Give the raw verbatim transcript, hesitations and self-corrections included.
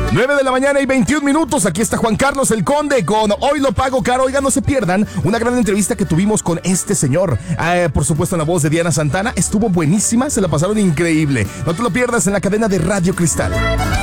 nueve de la mañana y veintiún minutos. Aquí está Juan Carlos el Conde con Hoy lo pago caro. Oigan, no se pierdan una gran entrevista que tuvimos con este señor. Eh, por supuesto, en la voz de Diana Santana. Estuvo buenísima, se la pasaron increíble. No te lo pierdas en la cadena de Radio Cristal.